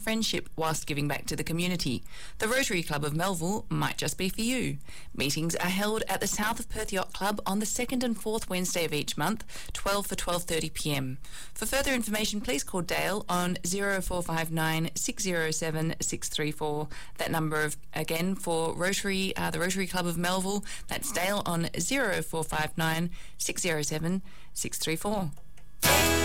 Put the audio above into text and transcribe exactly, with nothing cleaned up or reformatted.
friendship whilst giving back to the community. The Rotary Club of Melville might just be for you. Meetings are held at the South of Perth Yacht Club on the second and fourth Wednesday of each month, twelve for twelve thirty p m. For further information, please call Dale on zero four five nine, six zero seven, six three four. That number of, again, for Rotary, uh, the Rotary Club of Melville, that's Dale on zero four five nine, six zero seven, six three four.